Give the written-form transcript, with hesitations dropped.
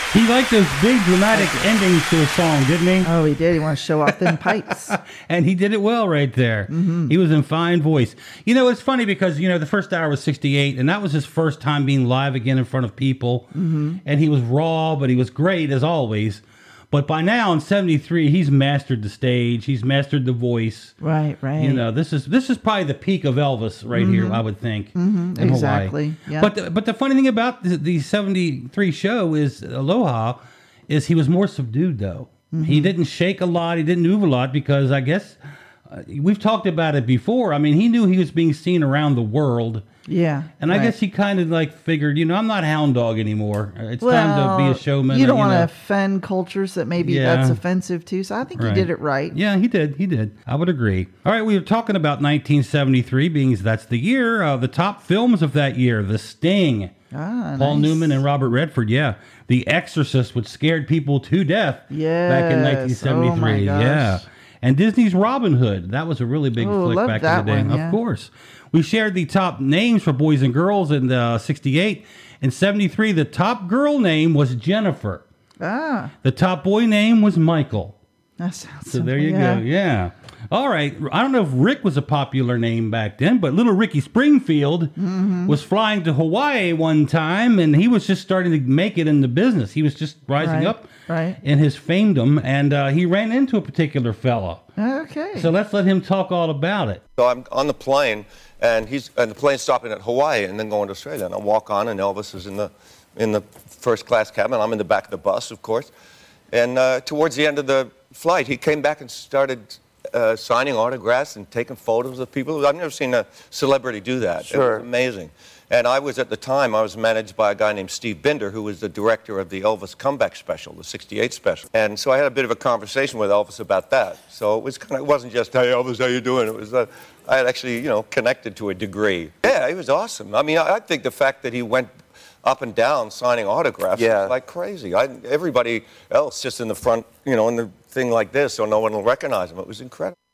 He liked those big dramatic endings to a song, didn't he? Oh, he did. He wanted to show off them pipes. And he did it well right there. Mm-hmm. He was in fine voice. You know, it's funny because, you know, the first hour was 68, and that was his first time being live again in front of people. Mm-hmm. And he was raw, but he was great as always. But by now in 73, he's mastered the stage. He's mastered the voice. Right. You know, this is probably the peak of Elvis right here, I would think. Mm-hmm. In Exactly. Hawaii. Yeah. But the funny thing about the 73 show is Aloha is he was more subdued though. Mm-hmm. He didn't shake a lot. He didn't move a lot because I guess we've talked about it before. I mean, he knew he was being seen around the world. Yeah. And I guess he kind of like figured, you know, I'm not hound dog anymore. It's time to be a showman. You don't want to offend cultures that maybe that's offensive to. So I think he did it right. Yeah, he did. I would agree. All right, we were talking about 1973 being that's the year. The top films of that year, The Sting. Paul Newman and Robert Redford, The Exorcist, which scared people to death back in 1973. Oh my gosh. Yeah. And Disney's Robin Hood. That was a really big flick back in the day. One, Of course. We shared the top names for boys and girls in 68. In 73, the top girl name was Jennifer. The top boy name was Michael. That sounds so there you go. Yeah. All right. I don't know if Rick was a popular name back then, but little Ricky Springfield was flying to Hawaii one time, and he was just starting to make it in the business. He was just rising up in his famedom, and he ran into a particular fella. Okay. So let's let him talk all about it. So I'm on the plane, and the plane's stopping at Hawaii and then going to Australia. And I walk on, and Elvis is in the first class cabin. I'm in the back of the bus, of course. And towards the end of the flight, he came back and started signing autographs and taking photos of people. I've never seen a celebrity do that. Sure. It was amazing. And I was managed by a guy named Steve Binder, who was the director of the Elvis comeback special, the 68 special. And so I had a bit of a conversation with Elvis about that. So it wasn't just, hey, Elvis, how you doing? It was, I had actually, connected to a degree. Yeah, he was awesome. I mean, I think the fact that he went up and down signing autographs was like crazy. Everybody else just in the front, in the thing like this, so no one will recognize him. It was incredible.